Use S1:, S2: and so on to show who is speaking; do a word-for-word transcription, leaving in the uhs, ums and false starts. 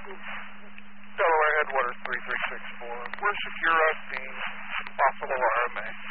S1: Delaware Headwaters three three six four. We're secure at scene. Possible R M A.